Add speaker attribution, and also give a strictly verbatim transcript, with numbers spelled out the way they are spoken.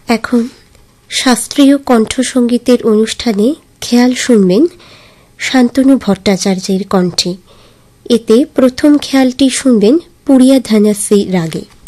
Speaker 1: এখন শাস্ত্রীয় কণ্ঠসঙ্গীতের অনুষ্ঠানে খেয়াল শুনবেন শান্তনু ভট্টাচার্যের কণ্ঠে। এতে প্রথম খেয়ালটি শুনবেন পুরিয়া ধানাসি রাগে।